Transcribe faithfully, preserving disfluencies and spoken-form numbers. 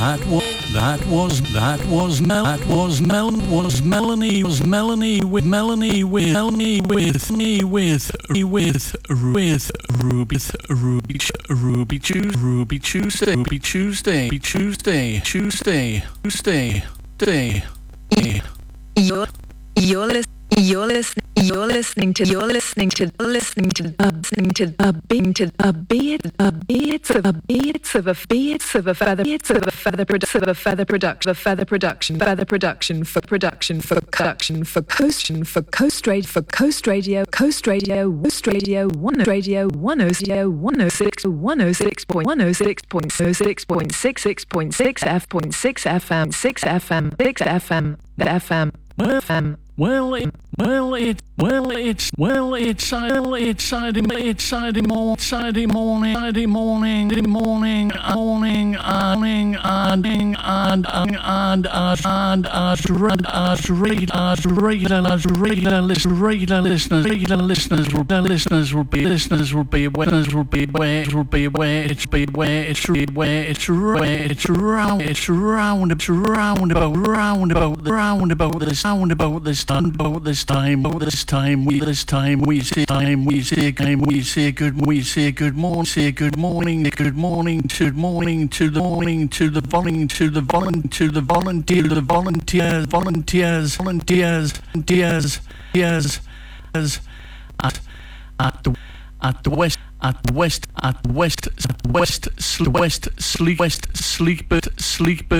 that was that was that was Mel that was Mel was Melanie was Melanie with Melanie with Melanie with me with with with Ruby Ruby Ruby Tuesday Ruby Tuesday Ruby Tuesday Tuesday Tuesday Tuesday Day. You're you're listening. You're listening. You're listening to. You're listening to. Listening to. Listening to. A beat to. A beat. A beat of a beats of a beats of a feather. Beats of a feather production. Of a feather production. A feather production. Feather production for production for production for coast for coast radio for coast radio coast radio coast radio one radio one oh one oh six one oh six point one oh six point oh six point six six point six F point six F M six F M six F M F M F M. Well, it, well, it, well, it's, well, it's, well, it's Saturday, it's Saturday morning, Saturday morning, Saturday morning, Saturday morning, morning, morning, and, and, and, and, as, and, as, read, as, read, as, read, as, read, listen, read, listeners, read, listeners will be, listeners will be, listeners will be, listeners will be, where, will be, where, it's be, where, it's read, where, it's, where, it's round, it's round, it's round about, round about, round about this, round about this. About this time, about this time, we this time we say time, we say time, we say good, we say good morning, say good morning, good morning, good morning to the morning, to the volunteer, to the volunteer, to the volunteer, the volunteers, volunteers, volunteers, volunteers, volunteers, as at at the at the west, at the west, at the west, at west, west, sleep, west, sleep, sleep, sleep.